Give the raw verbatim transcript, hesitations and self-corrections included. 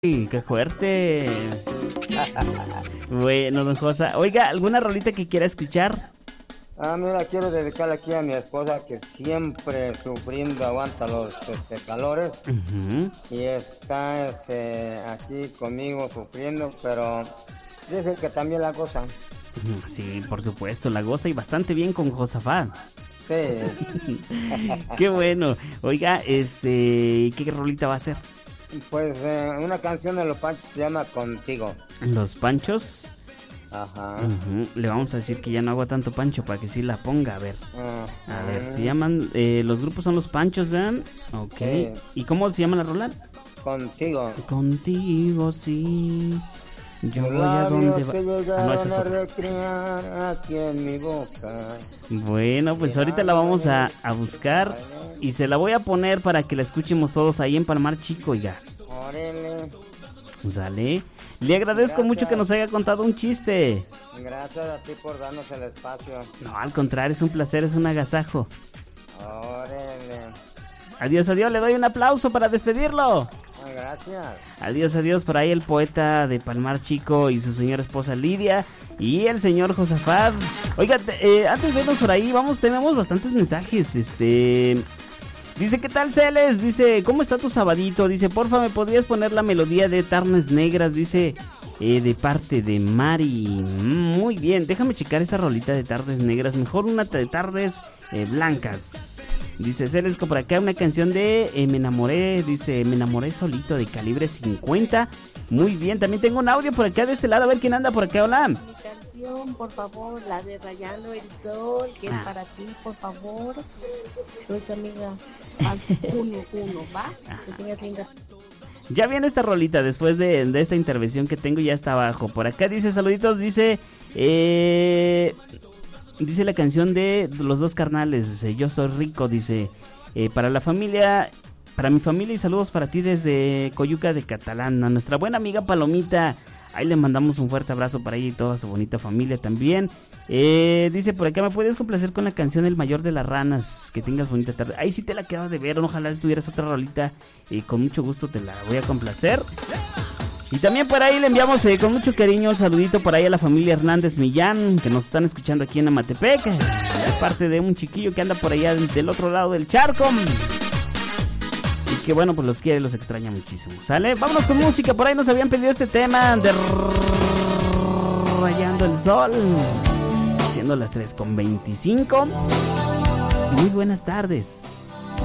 Uy, qué fuerte. Bueno, don Josa. Oiga, ¿alguna rolita que quiera escuchar? Ah, mira, quiero dedicarle aquí a mi esposa que siempre sufriendo aguanta los este, calores. Uh-huh. Y está este, aquí conmigo sufriendo, pero dice que también la goza. Sí, por supuesto, la goza y bastante bien con Josafat. Sí. Qué bueno. Oiga, este, ¿qué rolita va a hacer? Pues eh, una canción de Los Panchos se llama Contigo. Los Panchos. Ajá. Uh-huh. Le vamos a decir que ya no hago tanto pancho para que sí la ponga, a ver. Uh-huh. A ver, se llaman, eh, los grupos son Los Panchos, ¿verdad? Ok. Sí. ¿Y cómo se llama la rola? Contigo. Contigo, sí. Yo Tus voy a donde va. se llegaron Ah, no, esa es a otra. recrear aquí en mi boca. Bueno, pues ahorita la vamos a, a buscar y se la voy a poner para que la escuchemos todos ahí en Palmar Chico, ya. Órale. Sale. Le agradezco Gracias. mucho que nos haya contado un chiste. Gracias a ti por darnos el espacio. No, al contrario, es un placer, es un agasajo. Órale. Adiós, adiós, le doy un aplauso para despedirlo. Gracias. Adiós, adiós, por ahí el poeta de Palmar Chico y su señora esposa Lidia y el señor Josafat. Oiga, eh, antes de irnos por ahí, vamos, tenemos bastantes mensajes, este... Dice, ¿qué tal, Celes? Dice, ¿cómo está tu sabadito? Dice, porfa, ¿me podrías poner la melodía de Tardes Negras? Dice, eh, de parte de Mari. Mm, muy bien, déjame checar esa rolita de Tardes Negras. Mejor una de Tardes eh, Blancas. Dice, Celes, por acá una canción de eh, Me enamoré. Dice, me enamoré solito de Calibre cincuenta. Muy bien, también tengo un audio por acá de este lado. A ver quién anda por acá, hola. Mi canción, por favor, la de Rayando el Sol, que Ah. es para ti, por favor. Soy tu amiga uno uno, ¿va? Que tengas linda. Ya viene esta rolita después de, de esta intervención que tengo, ya está abajo. Por acá dice, saluditos, dice... Eh... Dice la canción de Los Dos Carnales, eh, Yo Soy Rico, dice, eh, para la familia, para mi familia y saludos para ti desde Coyuca de Catalán, a nuestra buena amiga Palomita, ahí le mandamos un fuerte abrazo para ella y toda su bonita familia también. Eh, dice por acá, ¿me puedes complacer con la canción El Mayor de las Ranas? Que tengas bonita tarde. Ahí sí te la quedas de ver, ojalá tuvieras otra rolita y con mucho gusto te la voy a complacer. Y también por ahí le enviamos eh, con mucho cariño un saludito por ahí a la familia Hernández Millán, que nos están escuchando aquí en Amatepec. Es parte de un chiquillo que anda por allá del otro lado del charco. Y que bueno, pues los quiere y los extraña muchísimo. ¿Sale? Vámonos con música. Por ahí nos habían pedido este tema de Rayando el Sol. Siendo las tres con veinticinco. Muy buenas tardes.